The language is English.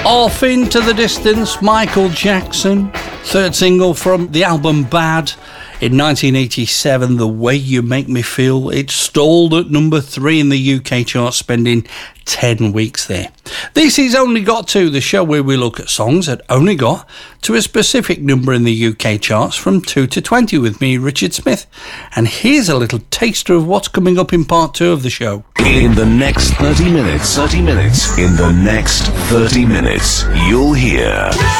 Off Into the Distance, Michael Jackson, third single from the album Bad. In 1987, The Way You Make Me Feel, it stalled at number 3 in the UK chart, spending 10 weeks there. This is Only Got To, the show where we look at songs that only got to a specific number in the UK charts from 2 to 20 with me, Richard Smith. And here's a little taster of what's coming up in part 2 of the show. In the next 30 minutes, in the next 30 minutes, you'll hear...